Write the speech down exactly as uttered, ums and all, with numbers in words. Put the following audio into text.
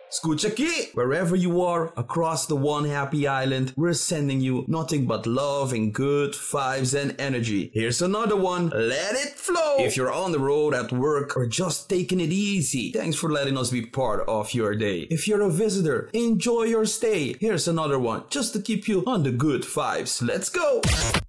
Escucha aqui! Wherever you are across the one happy island, we're sending you nothing but love and good vibes and energy. Here's another one. Let it flow! If you're on the road at work or just taking it easy, thanks for letting us be part of your day. If you're a visitor, enjoy your stay. Here's another one just to keep you on the good vibes. Let's go!